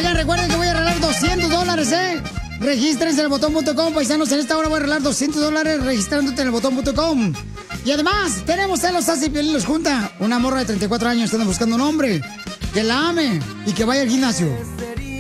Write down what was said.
Oigan, recuerden que voy a regalar $200, ¿eh? Regístrense en el botón.com, paisanos. En esta hora voy a regalar $200 registrándote en el botón.com. Y además, tenemos a los Sassy Piolín los junta. Una morra de 34 años, están buscando un hombre que la ame y que vaya al gimnasio.